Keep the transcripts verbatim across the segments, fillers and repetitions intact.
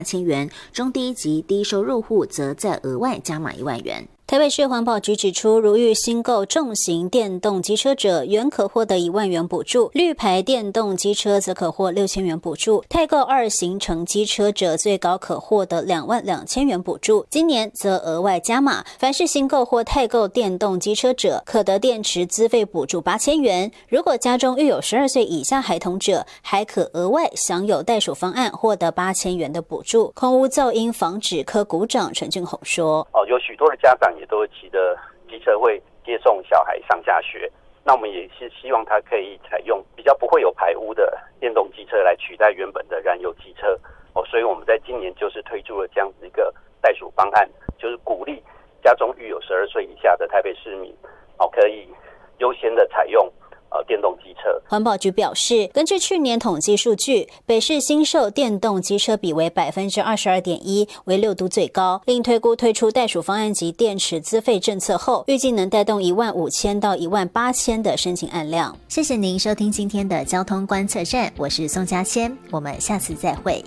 千元，中低及低收入户则再额外加码一万元。 台北市环保局指出，如欲新购重型电动机车者，原可获得一万元补助；绿牌电动机车则可获六千元补助；太购二行程机车者，最高可获得两万两千元补助。今年则额外加码，凡是新购或太购电动机车者，可得电池资费补助八千元。如果家中育有十二岁以下孩童者，还可额外享有袋鼠方案，获得八千元的补助。空污噪音防治科股长陈俊宏说：“ 哦，有许多的家长也都会骑着机车会接送小孩上下学，那我们也是希望他可以采用比较不会有排污的电动机车来取代原本的燃油机车哦，所以我们在今年就是推出了这样子一个袋鼠方案，就是鼓励家中育有十二岁以下的台北市民哦，可以优先的采用呃，电动机车。 环保局表示，根据去年统计数据，北市新售电动机车比为百分之二十二点一，为六都最高。另推估推出袋鼠方案及电池资费政策后，预计能带动一万五千到一万八千的申请案量。 谢谢您收听今天的交通观测站，我是宋佳千，我们下次再会。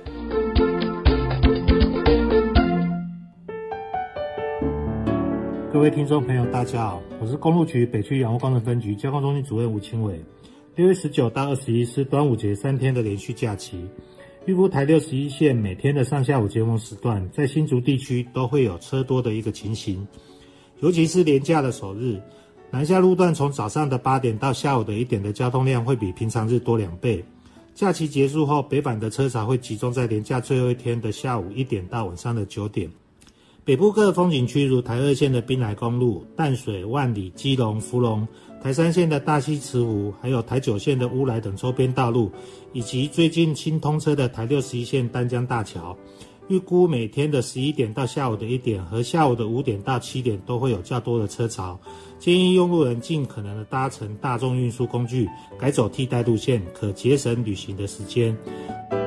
各位听众朋友大家好，我是公路局北区养护工程分局交通中心主任吴清伟。六月十九到二十一是端午节三天的连续假期，预估台六十一线每天的上下午尖峰时段，在新竹地区都会有车多的一个情形，尤其是连假的首日，南下路段从早上的八点到下午的一点的交通量会比平常日多两倍。假期结束后，北返的车潮会集中在连假最后一天的下午一点到晚上的九点。北部各风景区如台二线的滨海公路、淡水、万里、基隆、福隆，台三线的大溪慈湖，还有台九线的乌来等周边道路，以及最近新通车的台六十一线淡江大桥，预估每天的十一点到下午的一点和下午的五点到七点都会有较多的车潮，建议用路人尽可能的搭乘大众运输工具，改走替代路线，可节省旅行的时间。